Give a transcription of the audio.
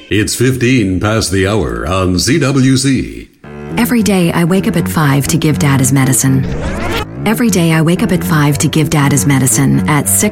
It's 15 past the hour on CWC. Every day I wake up at 5 to give Dad his medicine. Every day I wake up at 5 to give Dad his medicine at 6